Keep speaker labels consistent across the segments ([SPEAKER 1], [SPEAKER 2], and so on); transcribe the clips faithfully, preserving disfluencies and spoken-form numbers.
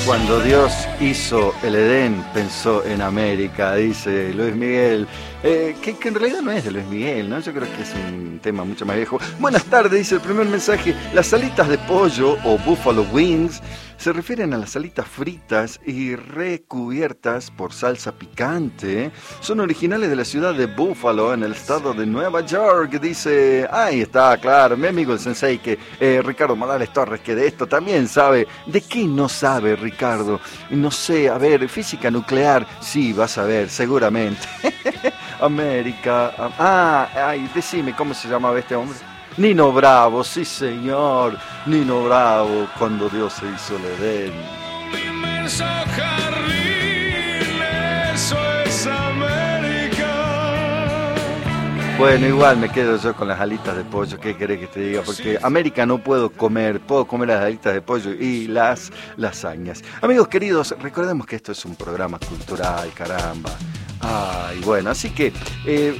[SPEAKER 1] Cuando Dios hizo el Edén, pensó en América, dice Luis Miguel. Eh, que, que en realidad no es de Luis Miguel, ¿no? Yo creo que es un tema mucho más viejo. Buenas tardes, dice el primer mensaje. Las alitas de pollo o buffalo wings se refieren a las alitas fritas y recubiertas por salsa picante. Son originales de la ciudad de Buffalo, en el estado de Nueva York. Dice, ahí está, claro, mi amigo el sensei, que eh, Ricardo Morales Torres, que de esto también sabe. ¿De qué no sabe, Ricardo? No sé, a ver, física nuclear, sí, vas a ver, seguramente. América, ah, ay, decime, ¿cómo se llamaba este hombre? Nino Bravo, sí señor, Nino Bravo, cuando Dios se hizo el Edén.
[SPEAKER 2] Inmenso jardín, eso es América.
[SPEAKER 1] Bueno, igual me quedo yo con las alitas de pollo, ¿qué querés que te diga? Porque América no puedo comer, puedo comer las alitas de pollo y las lasañas. Amigos queridos, recordemos que esto es un programa cultural, caramba. Ay, bueno, así que... Eh,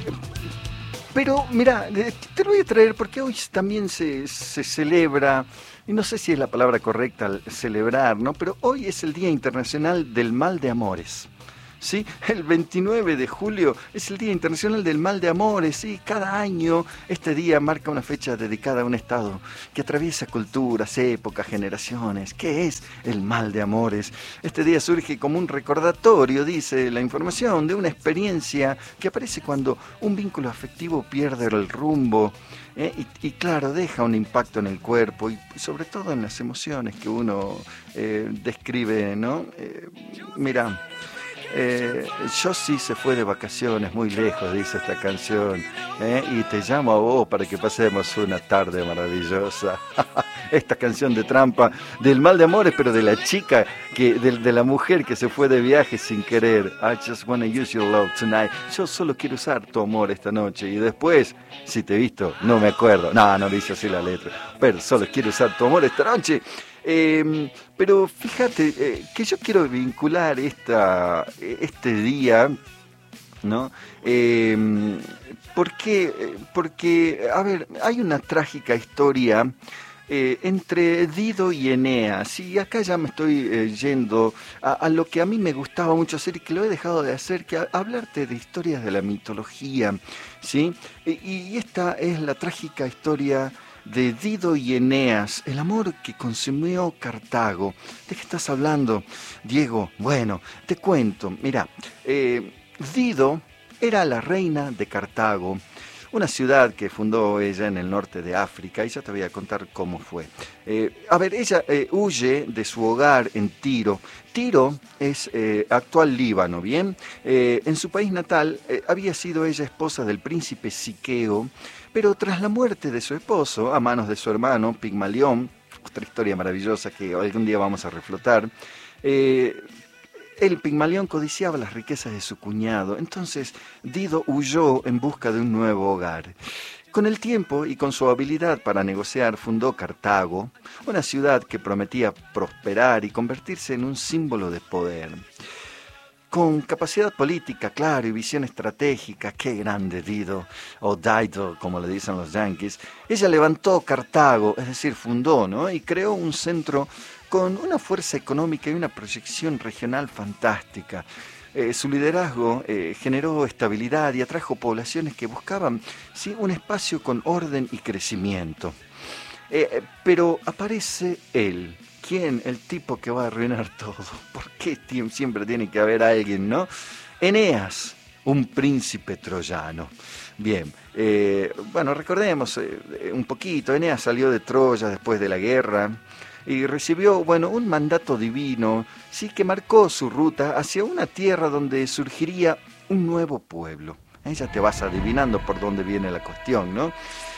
[SPEAKER 1] Pero, mira, te lo voy a traer porque hoy también se, se celebra, y no sé si es la palabra correcta, celebrar, ¿no? Pero hoy es el Día Internacional del Mal de Amores, ¿sí? El veintinueve de julio es el Día Internacional del Mal de Amores, ¿sí? Cada año este día marca una fecha dedicada a un estado que atraviesa culturas, épocas, generaciones. ¿Qué es el mal de amores? Este día surge como un recordatorio, dice la información, de una experiencia que aparece cuando un vínculo afectivo pierde el rumbo, ¿eh? y, y claro, deja un impacto en el cuerpo y sobre todo en las emociones que uno eh, describe, ¿no? Eh, mira... Eh, Josie se fue de vacaciones muy lejos, dice esta canción, ¿eh? Y te llamo a vos para que pasemos una tarde maravillosa. Esta canción de trampa del mal de amores, pero de la chica, que de, de la mujer que se fue de viaje sin querer. I just wanna use your love tonight. Yo solo quiero usar tu amor esta noche. Y después, si te he visto, no me acuerdo. No, no dice así la letra. Pero solo quiero usar tu amor esta noche. Eh, pero fíjate eh, que yo quiero vincular esta, este día, ¿no? Eh, ¿por qué? Porque, a ver, hay una trágica historia eh, entre Dido y Eneas, y acá ya me estoy eh, yendo a, a lo que a mí me gustaba mucho hacer y que lo he dejado de hacer, que a, hablarte de historias de la mitología, ¿sí? Y, y esta es la trágica historia de Dido y Eneas, el amor que consumió Cartago. ¿De qué estás hablando, Diego? Bueno, te cuento. Mira, eh, Dido era la reina de Cartago, una ciudad que fundó ella en el norte de África, y ya te voy a contar cómo fue. Eh, a ver, ella eh, huye de su hogar en Tiro. Tiro es eh, actual Líbano, ¿bien? Eh, en su país natal eh, había sido ella esposa del príncipe Siqueo, pero tras la muerte de su esposo, a manos de su hermano Pigmalión, otra historia maravillosa que algún día vamos a reflotar, eh, el Pigmalión codiciaba las riquezas de su cuñado. Entonces Dido huyó en busca de un nuevo hogar. Con el tiempo y con su habilidad para negociar, fundó Cartago, una ciudad que prometía prosperar y convertirse en un símbolo de poder. Con capacidad política, claro, y visión estratégica, qué grande Dido, o Dido, como le dicen los yanquis, ella levantó Cartago, es decir, fundó, ¿no? Y creó un centro con una fuerza económica y una proyección regional fantástica. Eh, su liderazgo eh, generó estabilidad y atrajo poblaciones que buscaban, ¿sí?, un espacio con orden y crecimiento. Eh, pero aparece él. ¿Quién? El tipo que va a arruinar todo. ¿Por qué siempre tiene que haber alguien, no? Eneas, un príncipe troyano. Bien, eh, bueno, recordemos eh, un poquito. Eneas salió de Troya después de la guerra y recibió, bueno, un mandato divino, sí, que marcó su ruta hacia una tierra donde surgiría un nuevo pueblo. Ahí ya te vas adivinando por dónde viene la cuestión, ¿no?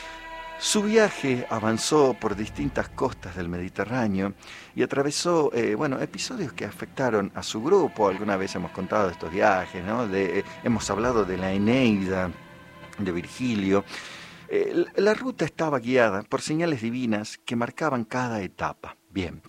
[SPEAKER 1] Su viaje avanzó por distintas costas del Mediterráneo y atravesó, eh, bueno, episodios que afectaron a su grupo. Alguna vez hemos contado de estos viajes, ¿no? De, eh, hemos hablado de la Eneida, de Virgilio. Eh, la ruta estaba guiada por señales divinas que marcaban cada etapa. Bien,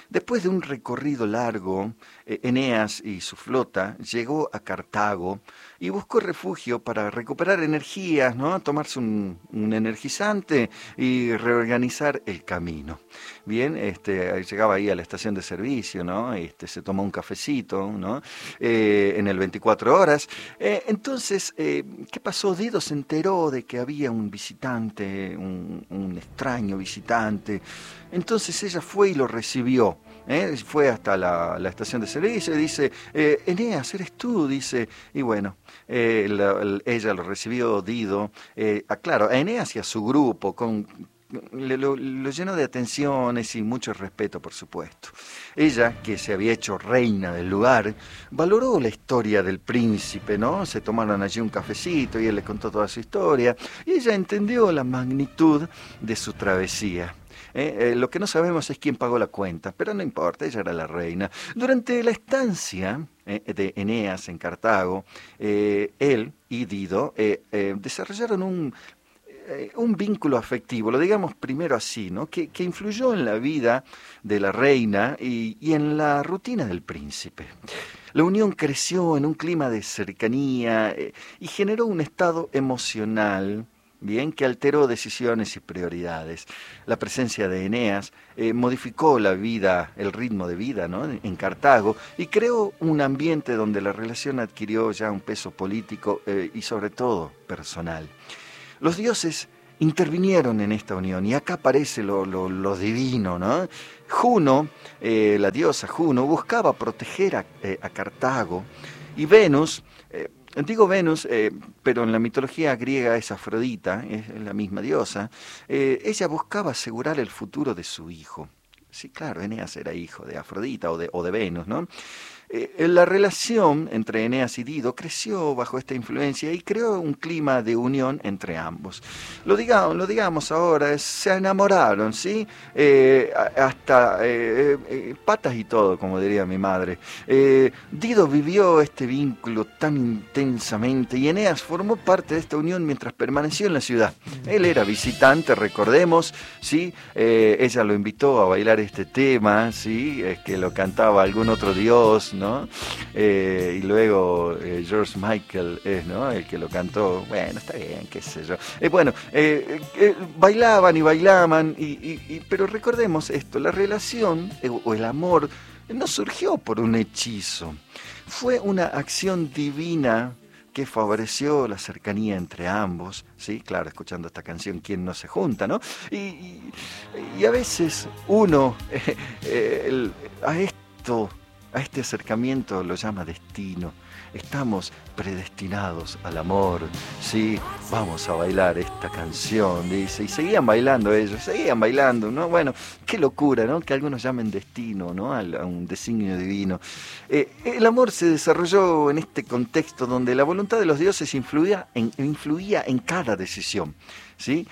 [SPEAKER 1] Después de un recorrido largo, eh, Eneas y su flota llegó a Cartago y buscó refugio para recuperar energías, ¿no? Tomarse un, un energizante y reorganizar el camino. Bien, este, llegaba ahí a la estación de servicio, ¿no? Este, se tomó un cafecito, ¿no? Eh, en el veinticuatro horas. Eh, entonces, eh, ¿qué pasó? Dido se enteró de que había un visitante, un, un extraño visitante. Entonces ella fue y lo recibió. ¿Eh? Fue hasta la, la estación de servicio y dice, eh, Eneas, ¿eres tú? Dice, y bueno, eh, la, la, ella lo recibió, Dido, eh, a, claro, a Eneas y a su grupo, con, le, lo, lo llenó de atenciones y mucho respeto, por supuesto. Ella, que se había hecho reina del lugar, valoró la historia del príncipe, ¿no? Se tomaron allí un cafecito y él le contó toda su historia, y ella entendió la magnitud de su travesía. Eh, eh, lo que no sabemos es quién pagó la cuenta, pero no importa, ella era la reina. Durante la estancia eh, de Eneas en Cartago, eh, él y Dido eh, eh, desarrollaron un, eh, un vínculo afectivo, lo digamos primero así, ¿no? que, que influyó en la vida de la reina y, y en la rutina del príncipe. La unión creció en un clima de cercanía eh, y generó un estado emocional, bien, que alteró decisiones y prioridades. La presencia de Eneas eh, modificó la vida, el ritmo de vida, ¿no? en Cartago, y creó un ambiente donde la relación adquirió ya un peso político eh, y sobre todo personal. Los dioses intervinieron en esta unión y acá aparece lo, lo, lo divino, ¿no? Juno, eh, la diosa Juno, buscaba proteger a, eh, a Cartago, y Venus, eh, digo Venus, eh, pero en la mitología griega es Afrodita, es la misma diosa, eh, ella buscaba asegurar el futuro de su hijo. Sí, claro, Eneas era hijo de Afrodita o de, o de Venus, ¿no? Eh, la relación entre Eneas y Dido creció bajo esta influencia y creó un clima de unión entre ambos. Lo digamos, lo digamos ahora, es, se enamoraron, ¿sí? Eh, hasta eh, eh, patas y todo, como diría mi madre. Eh, Dido vivió este vínculo tan intensamente y Eneas formó parte de esta unión mientras permaneció en la ciudad. Él era visitante, recordemos, ¿sí? Eh, ella lo invitó a bailar este tema, ¿sí? Es que lo cantaba algún otro dios, ¿no? Eh, y luego eh, George Michael es, ¿no? El que lo cantó. Bueno, está bien, qué sé yo. Eh, bueno, eh, eh, bailaban y bailaban, y, y, y, pero recordemos esto, la relación eh, o el amor no surgió por un hechizo, fue una acción divina que favoreció la cercanía entre ambos, ¿sí? Claro, escuchando esta canción, ¿quién no se junta, no? Y, y, y a veces uno eh, eh, el, a esto... a este acercamiento lo llama destino. Estamos predestinados al amor, sí, vamos a bailar esta canción, dice, y seguían bailando ellos, seguían bailando, ¿no? Bueno, qué locura, ¿no? Que algunos llamen destino, ¿no? A, a un designio divino. Eh, el amor se desarrolló en este contexto donde la voluntad de los dioses influía en, influía en cada decisión, ¿sí?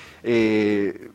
[SPEAKER 1] Eh,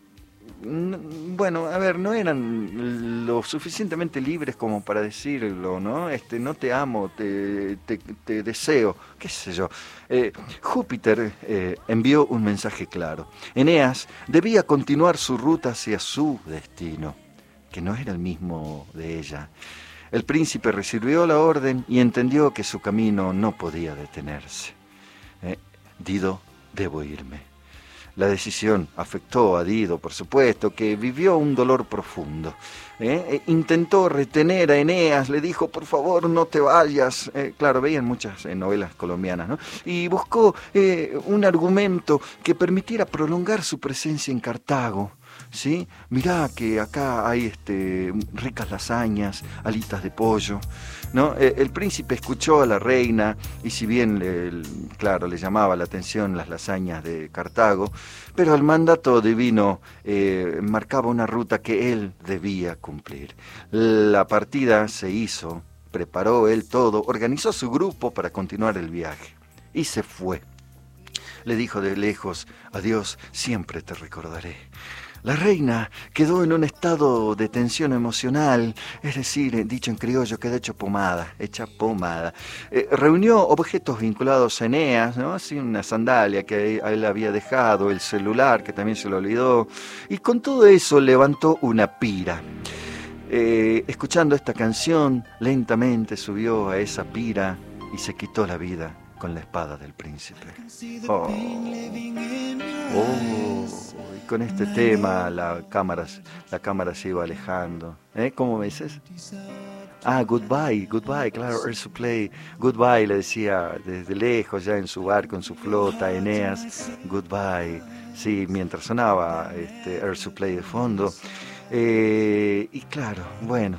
[SPEAKER 1] Bueno, a ver, no eran lo suficientemente libres como para decirlo, ¿no? Este, no te amo, te, te, te deseo, qué sé yo. Eh, Júpiter eh, envió un mensaje claro. Eneas debía continuar su ruta hacia su destino, que no era el mismo de ella. El príncipe recibió la orden y entendió que su camino no podía detenerse. Eh, Dido, debo irme. La decisión afectó a Dido, por supuesto, que vivió un dolor profundo. ¿eh? Intentó retener a Eneas, le dijo, por favor, no te vayas. Eh, claro, veían muchas eh, novelas colombianas, ¿no? Y buscó eh, un argumento que permitiera prolongar su presencia en Cartago. ¿Sí? Mirá que acá hay este, ricas lasañas, alitas de pollo, ¿no? Eh, el príncipe escuchó a la reina y si bien, le, claro, le llamaba la atención las lasañas de Cartago, pero el mandato divino eh, marcaba una ruta que él debía cumplir. La partida se hizo, preparó él todo, organizó su grupo para continuar el viaje y se fue. Le dijo de lejos, adiós, siempre te recordaré. La reina quedó en un estado de tensión emocional, es decir, dicho en criollo, quedó hecho pomada, hecha pomada. Eh, reunió objetos vinculados a Eneas, ¿no? Así una sandalia que él había dejado, el celular que también se lo olvidó, y con todo eso levantó una pira. eh, escuchando esta canción, lentamente subió a esa pira y se quitó la vida con la espada del príncipe. Oh, oh, y con este tema la cámara, la cámara se iba alejando. ¿Eh? ¿Cómo me dices? Ah, goodbye, goodbye, claro, Air Supply, goodbye, le decía desde lejos, ya en su barco, en su flota, Eneas, goodbye. Sí, mientras sonaba este Air Supply de fondo. Eh, y claro, bueno,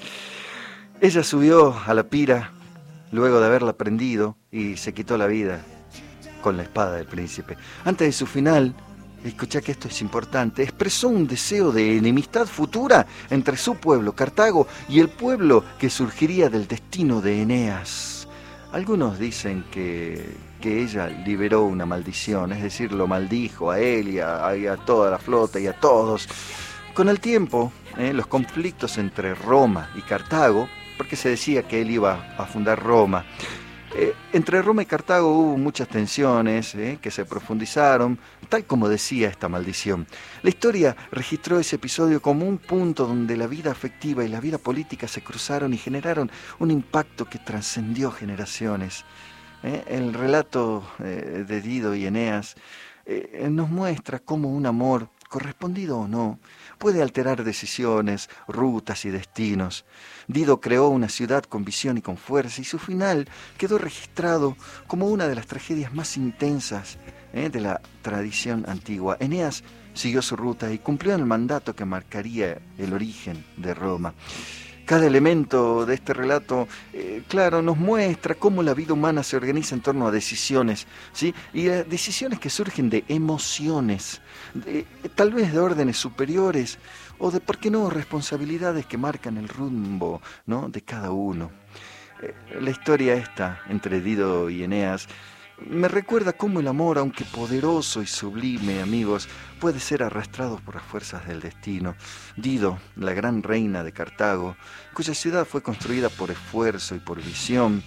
[SPEAKER 1] ella subió a la pira luego de haberla prendido y se quitó la vida con la espada del príncipe. Antes de su final, escuchá que esto es importante, expresó un deseo de enemistad futura entre su pueblo, Cartago, y el pueblo que surgiría del destino de Eneas. Algunos dicen que, que ella liberó una maldición, es decir, lo maldijo a él y a, y a toda la flota y a todos. Con el tiempo, eh, los conflictos entre Roma y Cartago, porque se decía que él iba a fundar Roma, Eh, entre Roma y Cartago hubo muchas tensiones eh, que se profundizaron, tal como decía esta maldición. La historia registró ese episodio como un punto donde la vida afectiva y la vida política se cruzaron y generaron un impacto que trascendió generaciones. Eh, el relato eh, de Dido y Eneas eh, nos muestra cómo un amor, correspondido o no, puede alterar decisiones, rutas y destinos. Dido creó una ciudad con visión y con fuerza, y su final quedó registrado como una de las tragedias más intensas eh, de la tradición antigua. Eneas siguió su ruta y cumplió el mandato que marcaría el origen de Roma. Cada elemento de este relato, eh, claro, nos muestra cómo la vida humana se organiza en torno a decisiones, ¿sí? Y a decisiones que surgen de emociones, de, tal vez de órdenes superiores, o de, ¿por qué no?, responsabilidades que marcan el rumbo, ¿no?, de cada uno. Eh, la historia esta, entre Dido y Eneas, me recuerda cómo el amor, aunque poderoso y sublime, amigos, puede ser arrastrado por las fuerzas del destino. Dido, la gran reina de Cartago, cuya ciudad fue construida por esfuerzo y por visión,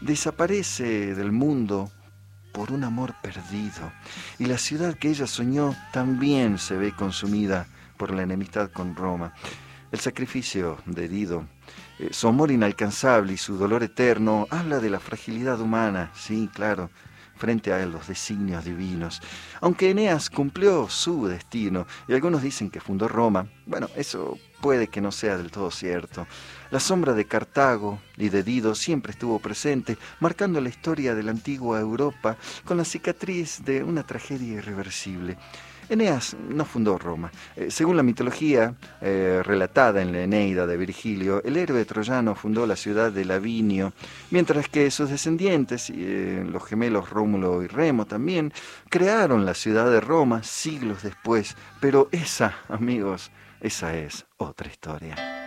[SPEAKER 1] desaparece del mundo por un amor perdido. Y la ciudad que ella soñó también se ve consumida por la enemistad con Roma. El sacrificio de Dido, eh, su amor inalcanzable y su dolor eterno, habla de la fragilidad humana, sí, claro, frente a los designios divinos. Aunque Eneas cumplió su destino, y algunos dicen que fundó Roma, bueno, eso puede que no sea del todo cierto. La sombra de Cartago y de Dido siempre estuvo presente, marcando la historia de la antigua Europa con la cicatriz de una tragedia irreversible. Eneas no fundó Roma. Eh, según la mitología eh, relatada en la Eneida de Virgilio, el héroe troyano fundó la ciudad de Lavinio, mientras que sus descendientes, eh, los gemelos Rómulo y Remo también, crearon la ciudad de Roma siglos después. Pero esa, amigos, esa es otra historia.